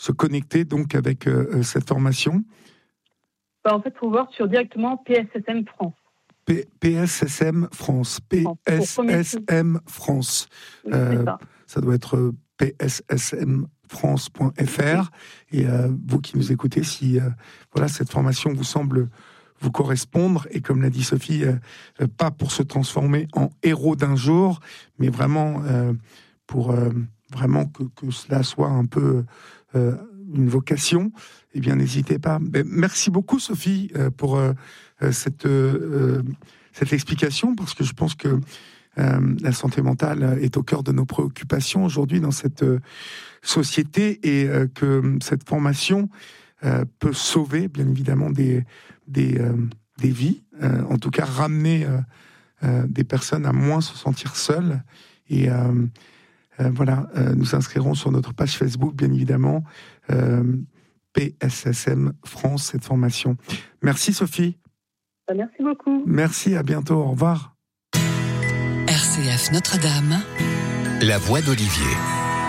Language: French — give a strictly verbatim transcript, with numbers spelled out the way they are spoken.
se connecter donc avec euh, cette formation? Bah, en fait, il faut voir sur directement P S S M France. P- PSSM France. P S S M France. Oui, euh, ça. ça doit être p s s m france point f r. Et euh, vous qui nous écoutez, si euh, voilà, cette formation vous semble vous correspondre, et comme l'a dit Sophie, euh, euh, pas pour se transformer en héros d'un jour, mais vraiment euh, pour euh, vraiment que, que cela soit un peu euh, une vocation, eh bien n'hésitez pas. Mais merci beaucoup Sophie euh, pour euh, cette, euh, cette explication, parce que je pense que euh, la santé mentale est au cœur de nos préoccupations aujourd'hui dans cette euh, société, et euh, que cette formation euh, peut sauver bien évidemment des, des, euh, des vies, euh, en tout cas ramener euh, euh, des personnes à moins se sentir seules. Et euh, euh, voilà, euh, nous inscrirons sur notre page Facebook bien évidemment euh, P S S M France, cette formation. Merci Sophie. Merci beaucoup. Merci, à bientôt, au revoir. R C F Notre-Dame, la voix d'Olivier.